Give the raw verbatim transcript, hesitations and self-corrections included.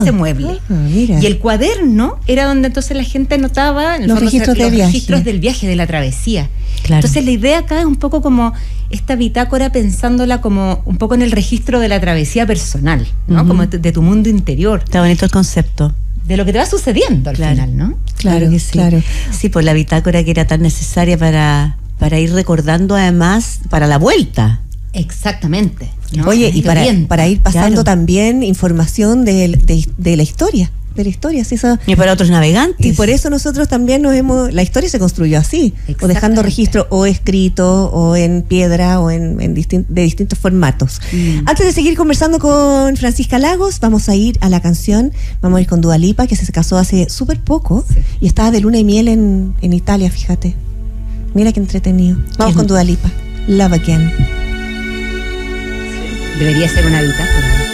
ese mueble. Ah, mira. Y el cuaderno era donde entonces la gente anotaba en el Los fondo, registros los de viaje. registros del viaje, de la travesía. Claro. Entonces la idea acá es un poco como esta bitácora, pensándola como un poco en el registro de la travesía personal, ¿no? Uh-huh. Como de tu mundo interior, Está bonito el concepto. de lo que te va sucediendo al Claro. final, ¿no? Claro, que sí. claro. Sí, pues la bitácora que era tan necesaria para, para ir recordando, además, para la vuelta. Exactamente, ¿no? Oye, y Te para, orienta. para ir pasando Claro. también información de, de, de la historia, de la historia, sí, eso. Y para otros navegantes. Y por eso nosotros también nos hemos, la historia se construyó así, o dejando Exactamente. registro o escrito, o en piedra, o en, en distin- de distintos formatos. Mm. Antes de seguir conversando con Francisca Lagos, vamos a ir a la canción, vamos a ir con Dua Lipa, que se casó hace súper poco, Sí. y estaba de luna y miel en, en Italia, fíjate. Mira qué entretenido. Vamos ¿Quién? con Dua Lipa, Love Again. Debería ser una bitácora.